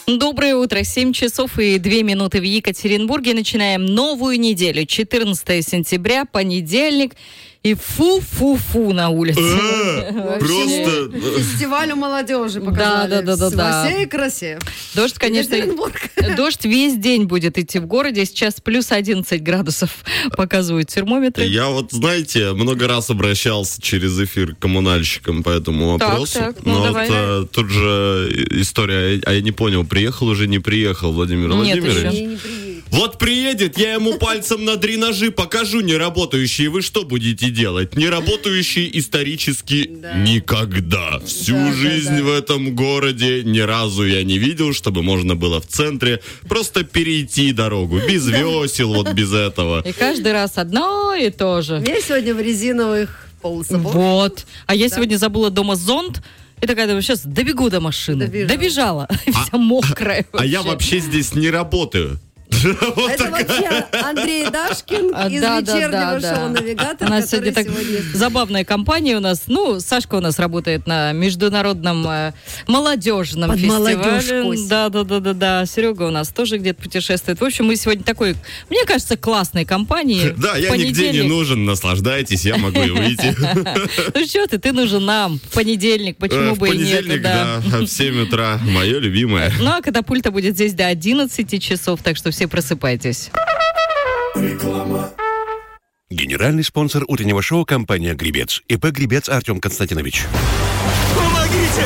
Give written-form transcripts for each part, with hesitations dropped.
Доброе утро. 7 часов и 2 минуты в Екатеринбурге. Начинаем новую неделю. 14 сентября, понедельник. И фу-фу-фу на улице. Просто фестивалю молодежи показали. Да. Во всей красе. Дождь, конечно, дождь весь день будет идти в городе. Сейчас плюс 11 градусов показывают термометры. я вот, знаете, много раз обращался через эфир к коммунальщикам по этому вопросу. давай. Тут же история, я не понял, приехал уже, не приехал Владимир Владимирович? Еще. Не приедет. Вот приедет, я ему пальцем на 3 ножи покажу неработающие. Вы что будете делать? Неработающие исторически никогда. Всю жизнь в этом городе ни разу я не видел, чтобы можно было в центре просто перейти дорогу. Без весел, вот без этого. И каждый раз одно и то же. Я сегодня в резиновых полусапогах. Вот. А я сегодня забыла дома зонт. И такая, думаю, сейчас добегу до машины. Добежала. Вся мокрая. А я вообще здесь не работаю. Это вообще Андрей Дашкин из вечернего шоу «Навигатор», У нас который сегодня сегодня... забавная компания у нас. Ну, Сашка у нас работает на международном молодежном фестивале. Да. Серега у нас тоже где-то путешествует. В общем, мы сегодня такой, мне кажется, классной компании. Да, я нигде не нужен, наслаждайтесь, я могу и выйти. Ну что ты нужен нам в понедельник, почему бы и нет? В понедельник, да, в 7 утра, мое любимое. Ну, а катапульта будет здесь до 11 часов, так что все просыпайтесь. Генеральный спонсор утреннего шоу — компания «Гребец». ИП «Гребец» Артем Константинович. Помогите!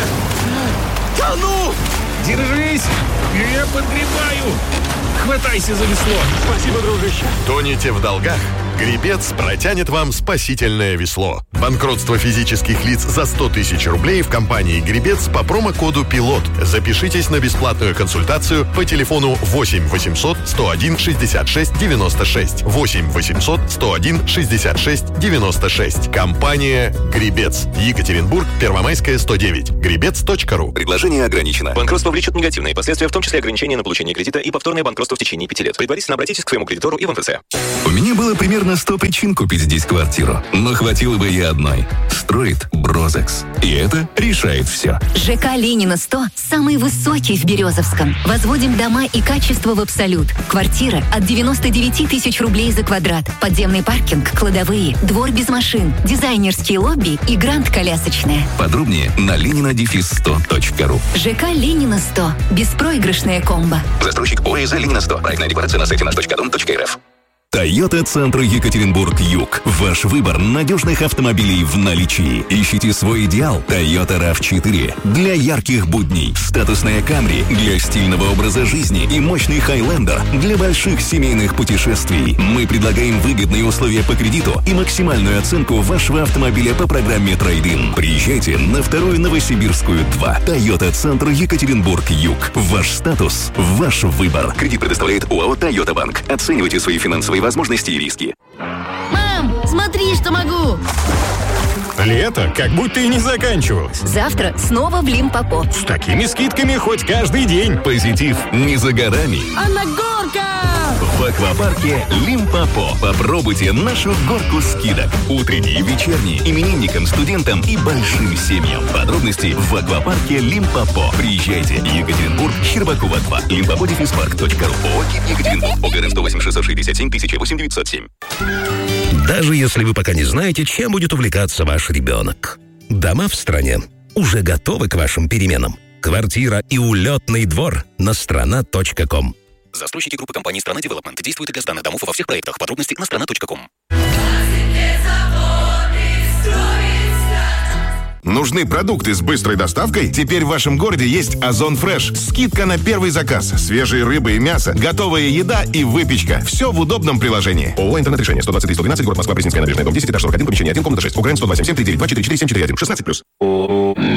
Тону! Держись! Я подгребаю! Хватайся за весло! Спасибо, дружище! Тонете в долгах? Гребец протянет вам спасительное весло. Банкротство физических лиц за 100 тысяч рублей в компании «Гребец» по промокоду «Пилот». Запишитесь на бесплатную консультацию по телефону 8 800 101 66 96. 8 800 101 66 96. Компания «Гребец». Екатеринбург, Первомайская, 109. Гребец.ру. Предложение ограничено. Банкротство влечет негативные последствия, в том числе ограничение на получение кредита и повторное банкротство в течение 5 лет. Предварительно обратитесь к своему кредитору и в МФЦ. У меня было примерно 100 причин купить здесь квартиру, но хватило бы и одной. Строит Брозекс. И это решает все. ЖК Ленина 100 самый высокий в Березовском. Возводим дома и качество в абсолют. Квартира от 99 тысяч рублей за квадрат. Подземный паркинг, кладовые, двор без машин, дизайнерские лобби и гранд-колясочная. Подробнее на lenina-100.ru. ЖК Ленина 100. Беспроигрышная комбо. Застройщик ОСЗ Ленина 100. Проектная декларация на сайте наш.дом.рф. Тойота Центр Екатеринбург-Юг. Ваш выбор надежных автомобилей в наличии. Ищите свой идеал. Toyota RAV4 для ярких будней. Статусная Camry для стильного образа жизни и мощный Highlander для больших семейных путешествий. Мы предлагаем выгодные условия по кредиту и максимальную оценку вашего автомобиля по программе Трейд-ин. Приезжайте на 2-ю Новосибирскую 2. Toyota Центр Екатеринбург-Юг. Ваш статус, ваш выбор. Кредит предоставляет ОАО «Тойота Банк». Оценивайте свои финансовые возможности и риски. Мам, смотри, что могу! Лето как будто и не заканчивалось. Завтра снова в Лимпопо. С такими скидками хоть каждый день. Позитив не за горами. А на горка! В аквапарке Лимпопо. Попробуйте нашу горку скидок. Утренние, вечерние, именинникам, студентам и большим семьям. Подробности в аквапарке Лимпопо. Приезжайте. Екатеринбург, Щербакова 2. Limpopo-парк.ру. ООО Екатеринбург. ОГРН 108 667 1008 907. Даже если вы пока не знаете, чем будет увлекаться ваш ребенок. Дома в стране уже готовы к вашим переменам. Квартира и улетный двор на страна.ком. Застройщики группы компаний «Страна Девелопмент». Действует и госданных домов во всех проектах. Подробности на страна.ком. Нужны продукты с быстрой доставкой? Теперь в вашем городе есть Озон Фреш. Скидка на первый заказ. Свежие рыбы и мясо, готовая еда и выпечка. Все в удобном приложении. ООО «Интернет-решение». 123-112, город Москва, Пресненская набережная, дом 10, этаж 41, помещение 1, комната 6. УГРН 10277 392 44 4741. 16+.